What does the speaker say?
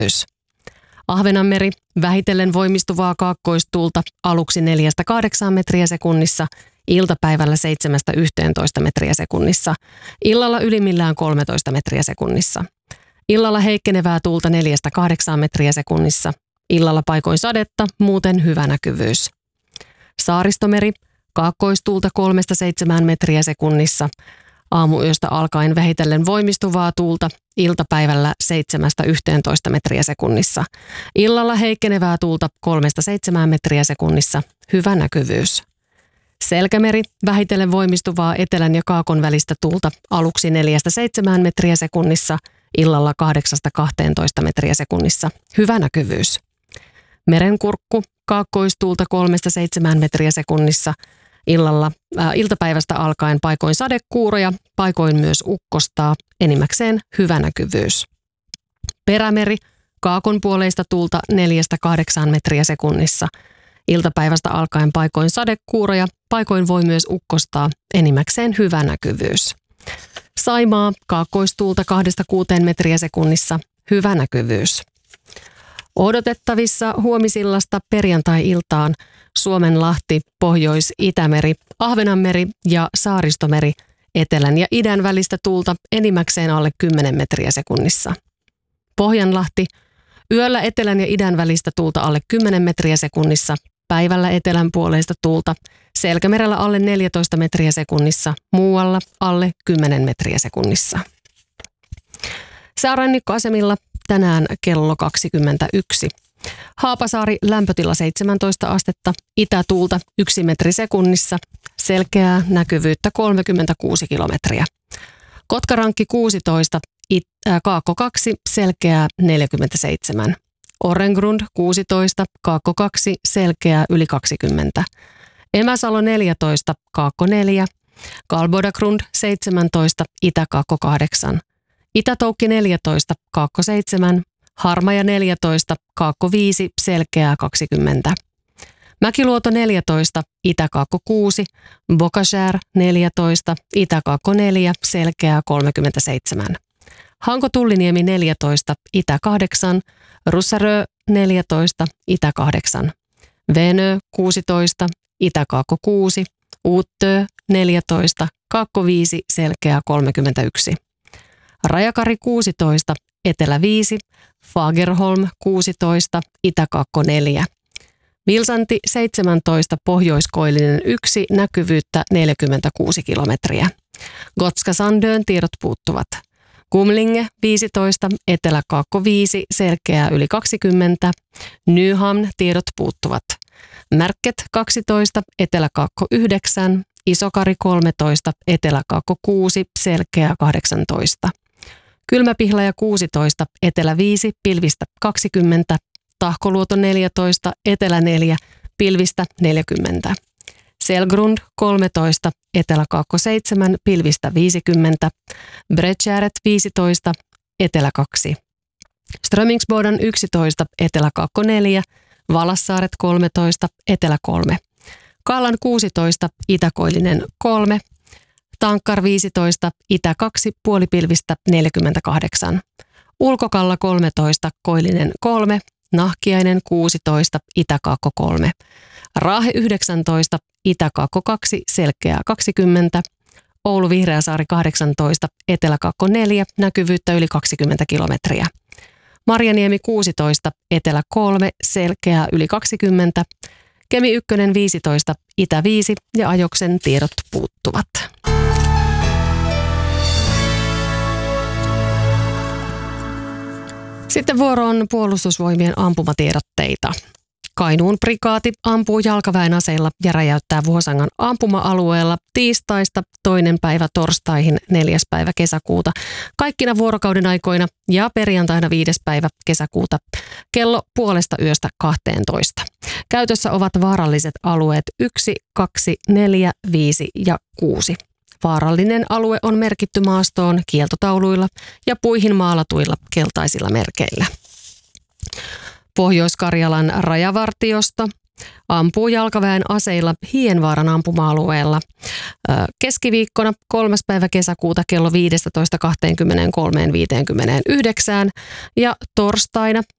Ahvenanmeri, vähitellen voimistuvaa kaakkoistuulta aluksi 4-8 metriä sekunnissa, iltapäivällä 7-11 metriä sekunnissa, illalla ylimmillään 13 metriä sekunnissa. Illalla heikkenevää tuulta 4-8 metriä sekunnissa, illalla paikoin sadetta, muuten hyvä näkyvyys. Saaristomeri, kaakkoistuulta 3-7 metriä sekunnissa, aamuyöstä alkaen vähitellen voimistuvaa tuulta, iltapäivällä 7-11 metriä sekunnissa. Illalla heikkenevää tuulta 3-7 metriä sekunnissa, hyvä näkyvyys. Selkämeri, vähitellen voimistuvaa etelän ja kaakon välistä tuulta aluksi 4-7 metriä sekunnissa, illalla 8-12 metriä sekunnissa, hyvä näkyvyys. Merenkurkku, kaakkoistuulta 3-7 metriä sekunnissa, iltapäivästä alkaen paikoin sadekuuroja, paikoin myös ukkostaa, enimmäkseen hyvä näkyvyys. Perämeri, kaakon puoleista tuulta 4-8 metriä sekunnissa, iltapäivästä alkaen paikoin sadekuuroja, paikoin voi myös ukkostaa, enimmäkseen hyvä näkyvyys. Saimaa, kaakkoistuulta 2-6 metriä sekunnissa, hyvä näkyvyys. Odotettavissa huomisillasta perjantai-iltaan Suomenlahti, Pohjois-Itämeri, Ahvenanmeri ja Saaristomeri, etelän ja idän välistä tuulta enimmäkseen alle 10 metriä sekunnissa. Pohjanlahti, yöllä etelän ja idän välistä tuulta alle 10 metriä sekunnissa, päivällä etelän puoleista tuulta, Selkämerellä alle 14 metriä sekunnissa, muualla alle 10 metriä sekunnissa. Säärannikkoasemilla tänään kello 21. Haapasaari, lämpötila 17 astetta, itätuulta 1 metri sekunnissa, selkeää näkyvyyttä 36 kilometriä. Kotkarankki 16, Kaakko 2, selkeää 47. Orrengrund 16, Kaakko 2, selkeää yli 20. Emäsalo 14, Kaakko 4, Kalbodagrund 17, Itä-Kaakko 8. Itätoukki 14, Kaakko 7, Harmaja 14, Kaakko 5, selkeää 20. Mäkiluoto 14, Itä-Kaakko 6, Bokashär 14, Itä-Kaakko 4, selkeää 37. Hanko-Tulliniemi 14, Itä-8, Russarö 14, Itä-8. Venö 16, Itä-Kaakko 6, Uuttö 14, Kaakko 5, selkeää 31. Rajakari 16, Etelä 5, Fagerholm 16, Itä-Kaakko 4. Vilsanti 17, Pohjoiskoillinen 1, näkyvyyttä 46 kilometriä. Gotska Sandön tiedot puuttuvat. Kumlinge 15, Etelä-Kaakko 5, selkeää yli 20. Nyhamn tiedot puuttuvat. Märket 12, Etelä-Kaakko 9, Isokari 13, Etelä-Kaakko 6, selkeää 18. Kylmäpihlaja 16, Etelä 5, pilvistä 20, Tahkoluoto 14, Etelä 4, pilvistä 40. Selgrund 13, Etelä-Kaakko 7, pilvistä 50, Bredtjäret 15, Etelä 2. Strömingsboden 11, Etelä-Kaakko 4, Valassaaret 13, Etelä 3. Kallan 16, Itäkoillinen 3, Tankkar 15, Itä 2, puolipilvistä 48. Ulkokalla 13, Koillinen 3, Nahkiainen 16, Itä-Kaakko 3. Raahe 19, Itä-Kaakko 2, selkeää 20. Oulu Vihreäsaari 18, Etelä-Kaakko 4, näkyvyyttä yli 20 kilometriä. Marjaniemi 16, Etelä 3, selkeää yli 20. Kemi 1 15, Itä 5 ja Ajoksen tiedot puuttuvat. Sitten vuoroon Puolustusvoimien ampumatiedotteita. Kainuun prikaati ampuu jalkaväen aseilla ja räjäyttää Vuosangan ampuma-alueella tiistaista 2. päivä torstaihin 4. päivä kesäkuuta kaikkina vuorokauden aikoina ja perjantaina 5. päivä kesäkuuta kello 0:30–12. Käytössä ovat vaaralliset alueet 1, 2, 4, 5 ja 6. Vaarallinen alue on merkitty maastoon kieltotauluilla ja puihin maalatuilla keltaisilla merkeillä. Pohjois-Karjalan rajavartiosto ampuu jalkaväen aseilla Hienvaaran ampuma-alueella keskiviikkona 3. päivä kesäkuuta kello 15:23–59 ja torstaina